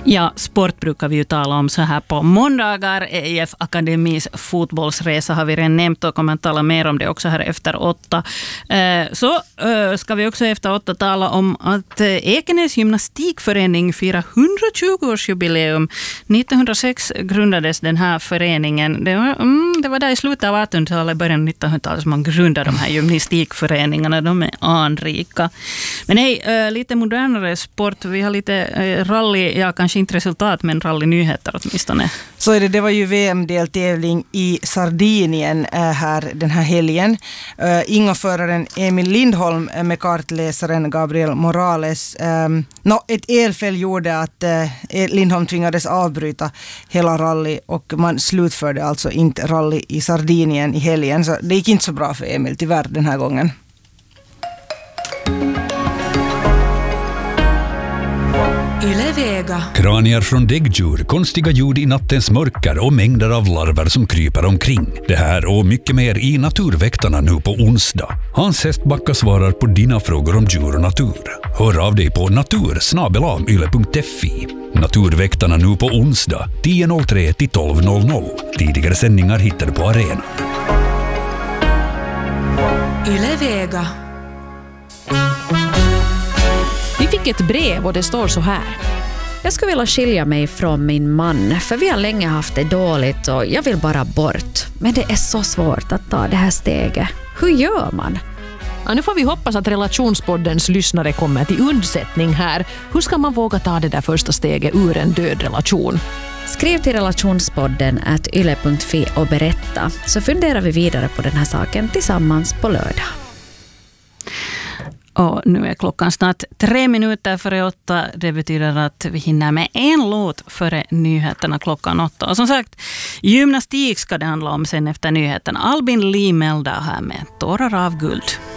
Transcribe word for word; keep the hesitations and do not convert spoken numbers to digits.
Ja, sport brukar vi ju tala om så här på måndagar. E I F Akademis fotbollsresa har vi redan nämnt och kommer att tala mer om det också här efter åtta. Så ska vi också efter åtta tala om att Ekenäs gymnastikförening firar hundratjugo-årsjubileum. nittonhundrasex grundades den här föreningen. Det var, mm, det var där i slutet av artonhundratalet, början av nittonhundratalet som man grundade de här gymnastikföreningarna. De är anrika. Men nej, lite modernare sport. Vi har lite rally, ja kanske inte resultat, men rallynyheter åtminstone. Så är det, det var ju V M-deltävling i Sardinien här den här helgen. Ingåföraren Emil Lindholm med kartläsaren Gabriel Morales. Um, no, ett elfel gjorde att uh, Lindholm tvingades avbryta hela rally och man slutförde alltså inte rally i Sardinien i helgen. Så det gick inte så bra för Emil tyvärr den här gången. Ylevega. Kranier från däggdjur, konstiga ljud i nattens mörker och mängder av larver som kryper omkring. Det här och mycket mer i Naturväktarna nu på onsdag. Hans Hästbacka svarar på dina frågor om djur och natur. Hör av dig på natur snabel-a yle punkt fi. Naturväktarna nu på onsdag tio noll tre till tolv noll noll. Tidigare sändningar hittar du på arenan. Ylevega. Vi fick ett brev och det står så här. Jag skulle vilja skilja mig från min man, för vi har länge haft det dåligt och jag vill bara bort. Men det är så svårt att ta det här steget. Hur gör man? Ja, nu får vi hoppas att Relationspoddens lyssnare kommer till undsättning här. Hur ska man våga ta det där första steget ur en död relation? Skriv till relationspodden at yle punkt fi och berätta, så funderar vi vidare på den här saken tillsammans på lördag. Och nu är klockan snart tre minuter före åtta. Det betyder att vi hinner med en låt före nyheterna klockan åtta. Och som sagt, gymnastik ska det handla om sen efter nyheterna. Albin Lee Meldau här med Tårar av guld.